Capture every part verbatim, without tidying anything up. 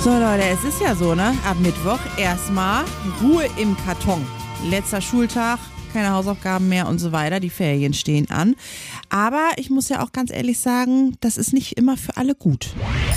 So Leute, es ist ja so, ne? Ab Mittwoch erstmal Ruhe im Karton. Letzter Schultag, keine Hausaufgaben mehr und so weiter. Die Ferien stehen an. Aber ich muss ja auch ganz ehrlich sagen, das ist nicht immer für alle gut.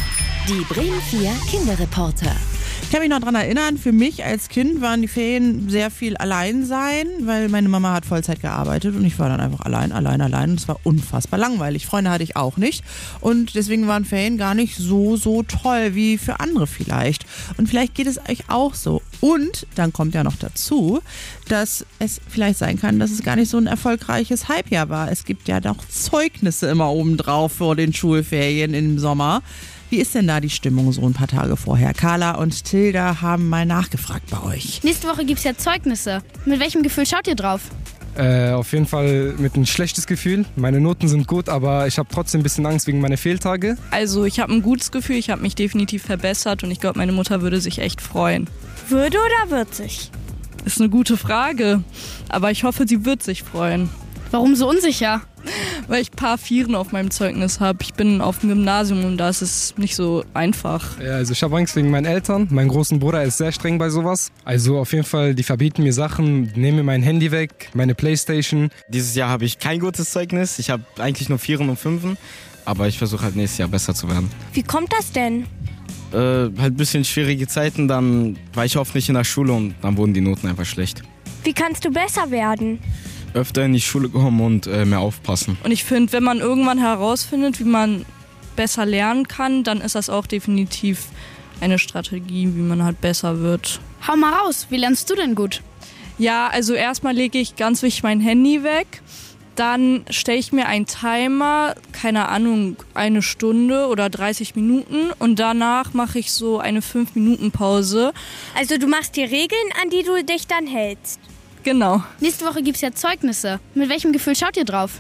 Die Bremen vier Kinderreporter. Ich kann mich noch daran erinnern, für mich als Kind waren die Ferien sehr viel allein sein, weil meine Mama hat Vollzeit gearbeitet und ich war dann einfach allein, allein, allein und es war unfassbar langweilig. Freunde hatte ich auch nicht und deswegen waren Ferien gar nicht so, so toll wie für andere vielleicht. Und vielleicht geht es euch auch so. Und dann kommt ja noch dazu, dass es vielleicht sein kann, dass es gar nicht so ein erfolgreiches Halbjahr war. Es gibt ja noch Zeugnisse immer obendrauf vor den Schulferien im Sommer. Wie ist denn da die Stimmung so ein paar Tage vorher? Carla und Tilda haben mal nachgefragt bei euch. Nächste Woche gibt es ja Zeugnisse. Mit welchem Gefühl schaut ihr drauf? Äh, auf jeden Fall mit ein schlechtes Gefühl. Meine Noten sind gut, aber ich habe trotzdem ein bisschen Angst wegen meiner Fehltage. Also ich habe ein gutes Gefühl, ich habe mich definitiv verbessert und ich glaube, meine Mutter würde sich echt freuen. Würde oder wird sich? Ist eine gute Frage, aber ich hoffe, sie wird sich freuen. Warum so unsicher? Weil ich ein paar Vieren auf meinem Zeugnis habe. Ich bin auf dem Gymnasium und da ist es nicht so einfach. Ja, also ich habe Angst wegen meinen Eltern. Mein großen Bruder ist sehr streng bei sowas. Also auf jeden Fall, die verbieten mir Sachen, nehmen mir mein Handy weg, meine Playstation. Dieses Jahr habe ich kein gutes Zeugnis. Ich habe eigentlich nur Vieren und Fünfen. Aber ich versuche halt nächstes Jahr besser zu werden. Wie kommt das denn? Äh, halt ein bisschen schwierige Zeiten, dann war ich oft nicht in der Schule und dann wurden die Noten einfach schlecht. Wie kannst du besser werden? Öfter in die Schule kommen und äh, mehr aufpassen. Und ich finde, wenn man irgendwann herausfindet, wie man besser lernen kann, dann ist das auch definitiv eine Strategie, wie man halt besser wird. Hau mal raus, wie lernst du denn gut? Ja, also erstmal lege ich ganz wichtig mein Handy weg. Dann stelle ich mir einen Timer, keine Ahnung, eine Stunde oder dreißig Minuten und danach mache ich so eine fünf Minuten Pause. Also du machst dir Regeln, an die du dich dann hältst? Genau. Nächste Woche gibt es ja Zeugnisse. Mit welchem Gefühl schaut ihr drauf?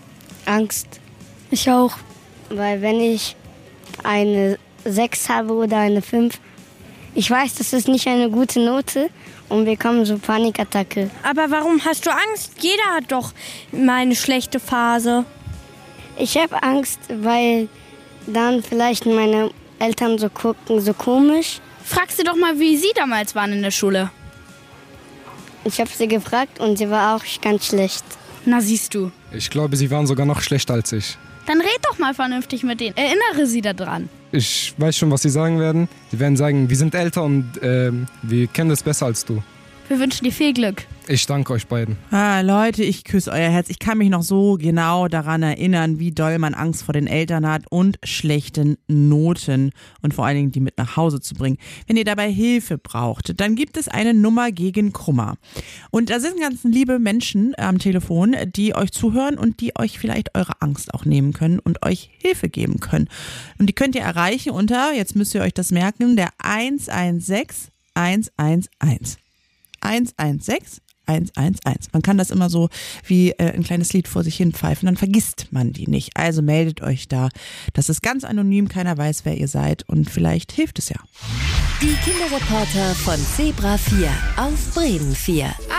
Angst. Ich auch. Weil wenn ich eine sechs habe oder eine fünf, ich weiß, das ist nicht eine gute Note und bekomme so Panikattacke. Aber warum hast du Angst? Jeder hat doch mal eine schlechte Phase. Ich habe Angst, weil dann vielleicht meine Eltern so gucken, so komisch. Frag sie doch mal, wie sie damals waren in der Schule. Ich habe sie gefragt und sie war auch ganz schlecht. Na siehst du. Ich glaube, sie waren sogar noch schlechter als ich. Dann red doch mal vernünftig mit denen. Erinnere sie daran. Ich weiß schon, was sie sagen werden. Sie werden sagen, wir sind älter und äh, wir kennen das besser als du. Wir wünschen dir viel Glück. Ich danke euch beiden. Ah, Leute, ich küsse euer Herz. Ich kann mich noch so genau daran erinnern, wie doll man Angst vor den Eltern hat und schlechten Noten und vor allen Dingen die mit nach Hause zu bringen. Wenn ihr dabei Hilfe braucht, dann gibt es eine Nummer gegen Kummer. Und da sind ganz liebe Menschen am Telefon, die euch zuhören und die euch vielleicht eure Angst auch nehmen können und euch Hilfe geben können. Und die könnt ihr erreichen unter, jetzt müsst ihr euch das merken, der eins eins sechs eins eins eins. eins eins sechs eins eins eins. Man kann das immer so wie äh, ein kleines Lied vor sich hin pfeifen, dann vergisst man die nicht. Also meldet euch da. Das ist ganz anonym, keiner weiß, wer ihr seid und vielleicht hilft es ja. Die Kinderreporter von Zebra vier auf Bremen vier.